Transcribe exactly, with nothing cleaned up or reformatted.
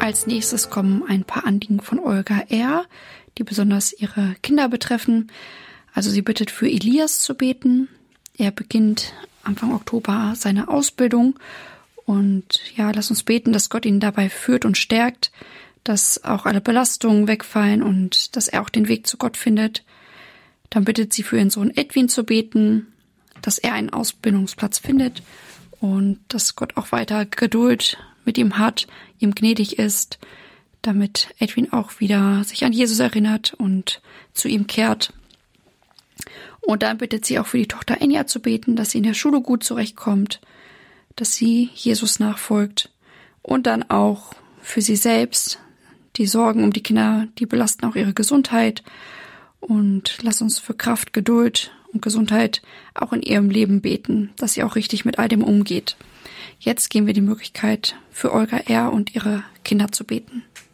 Als nächstes kommen ein paar Anliegen von Olga R., die besonders ihre Kinder betreffen. Also sie bittet für Elias zu beten. Er beginnt Anfang Oktober seine Ausbildung. Und ja, lass uns beten, dass Gott ihn dabei führt und stärkt, dass auch alle Belastungen wegfallen und dass er auch den Weg zu Gott findet. Dann bittet sie für ihren Sohn Edwin zu beten, dass er einen Ausbildungsplatz findet und dass Gott auch weiter Geduld mit ihm hat, ihm gnädig ist, damit Edwin auch wieder sich an Jesus erinnert und zu ihm kehrt. Und dann bittet sie auch für die Tochter Enya zu beten, dass sie in der Schule gut zurechtkommt, dass sie Jesus nachfolgt. Und dann auch für sie selbst. Die Sorgen um die Kinder, die belasten auch ihre Gesundheit. Und lass uns für Kraft, Geduld und Gesundheit auch in ihrem Leben beten, dass sie auch richtig mit all dem umgeht. Jetzt geben wir die Möglichkeit, für Olga R. und ihre Kinder zu beten.